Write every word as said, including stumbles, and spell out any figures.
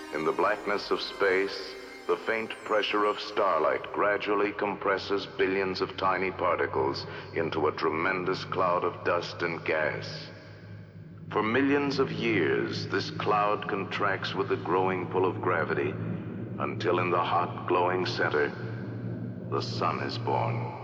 In the blackness of space, the faint pressure of starlight gradually compresses billions of tiny particles into a tremendous cloud of dust and gas. For millions of years, this cloud contracts with the growing pull of gravity until in the hot, glowing center, the sun is born.